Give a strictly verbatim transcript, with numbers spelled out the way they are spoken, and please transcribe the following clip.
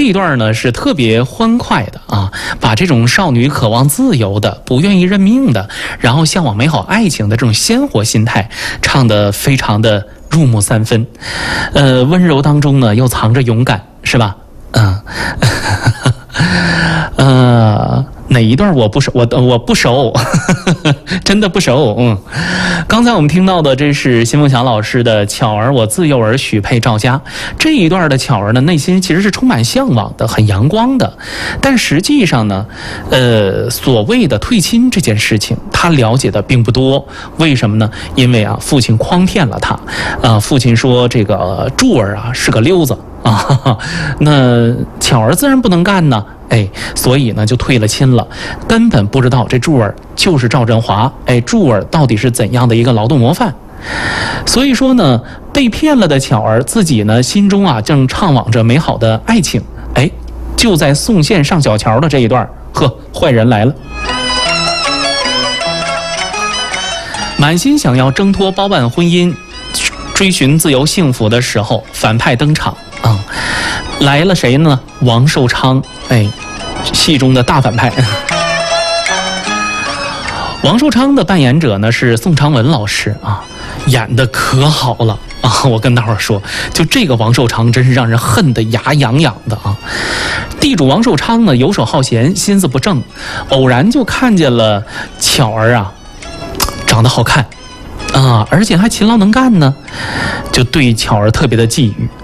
这一段呢是特别欢快的啊，把这种少女渴望自由的、不愿意认命的，然后向往美好爱情的这种鲜活心态，唱得非常的入木三分。呃，温柔当中呢又藏着勇敢，是吧？嗯，呃。哪一段我不熟，我我不熟，真的不熟。嗯，刚才我们听到的这是辛凤祥老师的《巧儿我自幼儿许配赵家》这一段的巧儿呢，内心其实是充满向往的，很阳光的。但实际上呢，呃，所谓的退亲这件事情，他了解的并不多。为什么呢？因为啊，父亲诓骗了他。啊、呃，父亲说这个柱儿啊是个溜子啊，那巧儿自然不能干呢。哎，所以呢就退了亲了，根本不知道这柱儿就是赵振华。哎，柱儿到底是怎样的一个劳动模范？所以说呢，被骗了的巧儿自己呢心中啊正畅往着美好的爱情。哎，就在宋宪上小桥的这一段，呵，坏人来了。满心想要挣脱包办婚姻，追寻自由幸福的时候，反派登场啊、嗯！来了谁呢？王寿昌，哎，戏中的大反派。王寿昌的扮演者呢是宋长文老师啊，演的可好了啊！我跟大伙儿说，就这个王寿昌真是让人恨得牙痒痒的啊！地主王寿昌呢游手好闲，心思不正，偶然就看见了巧儿啊，长得好看啊，而且还勤劳能干呢，就对巧儿特别的觊觎。